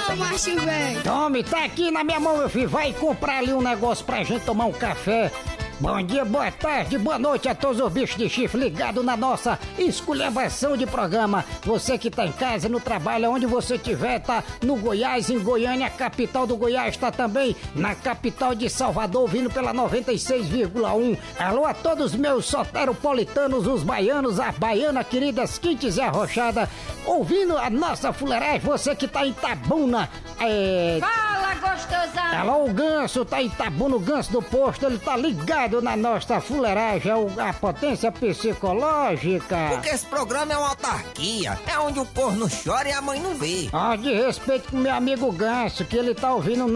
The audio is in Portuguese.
macho velho. Tome, tá aqui na minha mão, meu filho. Vai comprar ali um negócio pra gente tomar um café. Bom dia, boa tarde, boa noite a todos os bichos de chifre ligados na nossa esculhambação de programa. Você que tá em casa, no trabalho, onde você estiver, tá no Goiás, em Goiânia, a capital do Goiás, tá também na capital de Salvador, vindo pela 96,1. Alô a todos meus soteropolitanos, os baianos, a baiana queridas Quintes e Arrochada, ouvindo a nossa fuleiragem, você que tá em Itabuna. Fala, gostosão. Alô, o Ganso tá em Itabuna, o Ganso do posto, ele tá ligado na nossa fuleiragem, a potência psicológica. Porque esse programa é uma autarquia, é onde o corno chora e a mãe não vê. De respeito com meu amigo Ganso, que ele tá ouvindo